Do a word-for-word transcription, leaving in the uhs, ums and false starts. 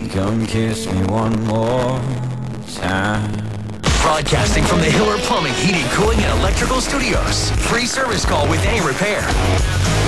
come kiss me one more time. Broadcasting from the Hiller Plumbing, Heating, Cooling, and Electrical Studios. Free service call with any repair.